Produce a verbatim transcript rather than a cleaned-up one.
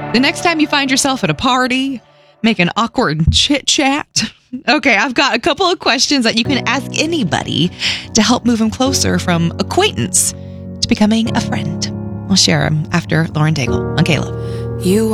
The next time you find yourself at a party, make an awkward chit chat. Okay, I've got a couple of questions that you can ask anybody to help move them closer from acquaintance to becoming a friend. I'll share them after Lauren Daigle on K-Love. You